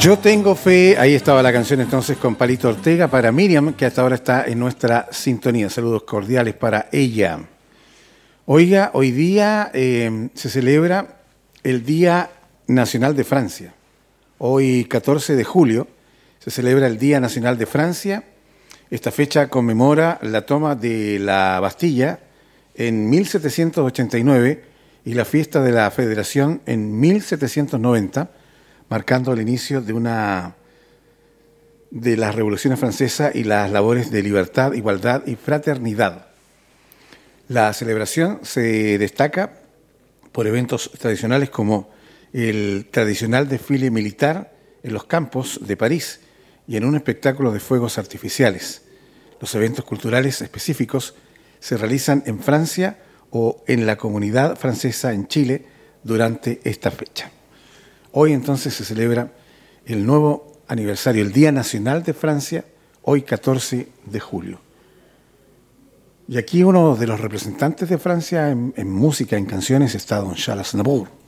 Yo tengo fe, ahí estaba la canción entonces con Palito Ortega para Miriam, que hasta ahora está en nuestra sintonía. Saludos cordiales para ella. Oiga, hoy día se celebra el Día Nacional de Francia. Hoy, 14 de julio, se celebra el Día Nacional de Francia. Esta fecha conmemora la toma de la Bastilla en 1789 y la fiesta de la Federación en 1790, marcando el inicio de las revoluciones francesas y las labores de libertad, igualdad y fraternidad. La celebración se destaca por eventos tradicionales como el tradicional desfile militar en los campos de París y en un espectáculo de fuegos artificiales. Los eventos culturales específicos se realizan en Francia o en la comunidad francesa en Chile durante esta fecha. Hoy entonces se celebra el nuevo aniversario, el Día Nacional de Francia, hoy 14 de julio. Y aquí uno de los representantes de Francia en música, en canciones, está don Charles Aznavour.